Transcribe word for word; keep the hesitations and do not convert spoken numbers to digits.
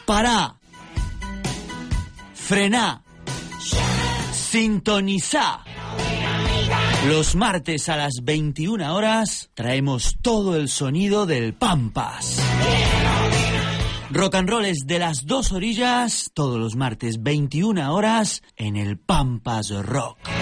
Pará, frená, sintonizá. Los martes a las veintiuna horas traemos todo el sonido del Pampas. Rock and roll es de las dos orillas, todos los martes veintiuna horas en el Pampas Rock.